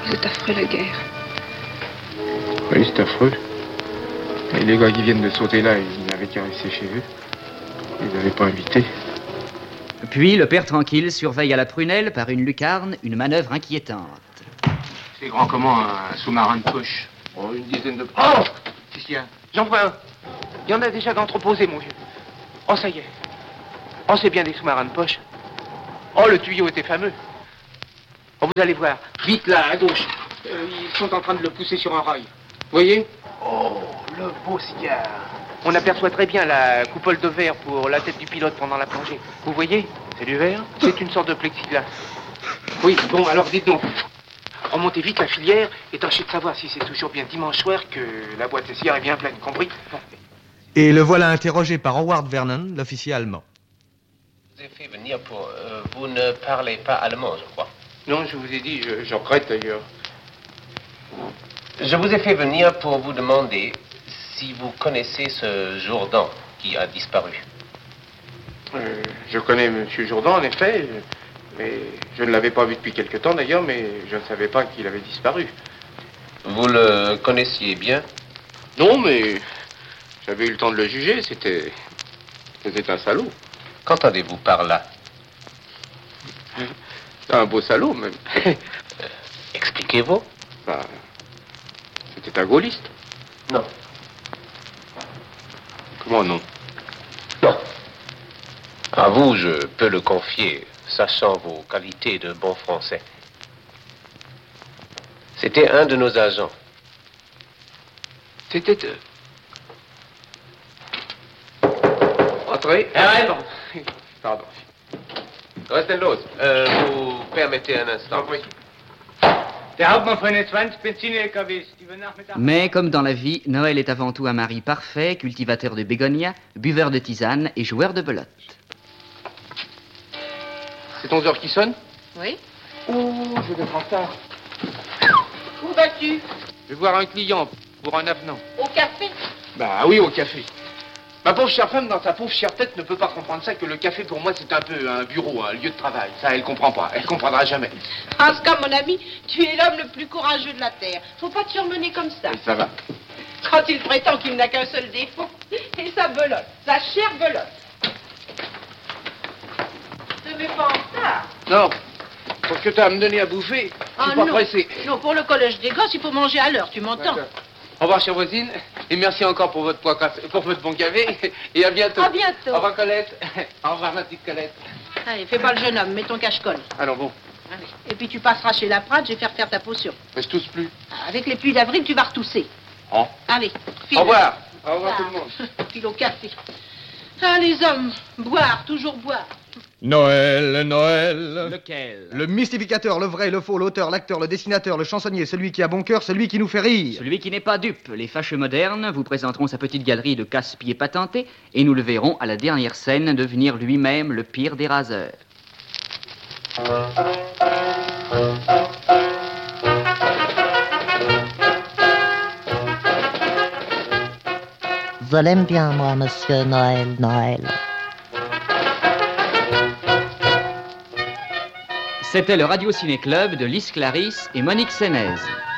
C'est affreux, la guerre. Oui, c'est affreux. Et les gars qui viennent de sauter là, ils n'avaient qu'à rester chez eux. Ils n'avaient pas invité. Puis le père tranquille surveille à la prunelle, par une lucarne, une manœuvre inquiétante. C'est grand comment un sous-marin de poche? Oh, une dizaine de... Oh! Qu'est-ce qu'il y a? J'en vois un. Il y en a déjà d'entreposés, mon vieux. Oh, ça y est. Oh, c'est bien des sous-marins de poche. Oh, le tuyau était fameux. Oh, vous allez voir. Vite là, à gauche. Ils sont en train de le pousser sur un rail. Vous voyez? Oh, le beau cigare. On aperçoit très bien la coupole de verre pour la tête du pilote pendant la plongée. Vous voyez? C'est du verre? C'est une sorte de plexiglas. Oui, bon, alors dites donc. Remontez vite la filière et tâchez de savoir si c'est toujours bien dimanche soir que la boîte de cigare est bien pleine, compris? Et le voilà interrogé par Howard Vernon, l'officier allemand. Je vous ai fait venir pour... vous ne parlez pas allemand, je crois. Non, je vous ai dit, je regrette d'ailleurs. Je vous ai fait venir pour vous demander si vous connaissez ce Jourdan qui a disparu. Je connais M. Jourdan, en effet, mais je ne l'avais pas vu depuis quelque temps d'ailleurs, mais je ne savais pas qu'il avait disparu. Vous le connaissiez bien? Non, mais j'avais eu le temps de le juger, c'était un salaud. Qu'entendez-vous par là? C'est un beau salaud, même. Expliquez-vous. Bah, c'était un gaulliste. Non. Comment non? Non. À vous, je peux le confier, sachant vos qualités de bon français. C'était un de nos agents. C'était... Entrez. Pardon. Restez los. Vous permettez un instant. Oui. Mais comme dans la vie, Noël est avant tout un mari parfait, cultivateur de bégonias, buveur de tisane et joueur de belote. C'est 11 heures qui sonne? Oui? Ouh, je vais être en retard. Où vas-tu? Je vais voir un client pour un avenant. Au café? Bah oui, au café. Ma pauvre chère femme, dans sa pauvre chère tête, ne peut pas comprendre ça, que le café, pour moi, c'est un peu un bureau, un lieu de travail. Ça, elle comprend pas. Elle comprendra jamais. En ce cas, mon ami, tu es l'homme le plus courageux de la Terre. Faut pas te surmener comme ça. Et ça va. Quand il prétend qu'il n'a qu'un seul défaut, et sa belote, sa chère belote. Ne mets pas en retard. Non, parce que t'as à me donner à bouffer, je suis pas non. pressé. Non, pour le collège des gosses, il faut manger à l'heure, tu m'entends? D'accord. Au revoir, chère voisine, et merci encore pour votre bon café, et à bientôt. À bientôt. Au revoir, Colette. Au revoir, ma petite Colette. Allez, fais pas le jeune homme, mets ton cache-colle. Alors bon, Allez. Et puis tu passeras chez la Prade, je vais faire ta potion. mais je tousse plus. Avec les pluies d'avril, tu vas retousser. Oh. Allez, file. Au revoir. Au revoir tout le monde. File au café. Ah, les hommes, boire, toujours boire. Noël, Noël. Lequel? Le mystificateur, le vrai, le faux, l'auteur, l'acteur, le dessinateur, le chansonnier, celui qui a bon cœur, celui qui nous fait rire. Celui qui n'est pas dupe. Les fâcheux modernes vous présenteront sa petite galerie de casse-pieds patentés et nous le verrons à la dernière scène devenir lui-même le pire des raseurs. Je l'aime bien, moi, monsieur Noël, Noël. C'était le Radio Ciné Club de Lys Clarisse et Monique Sénez.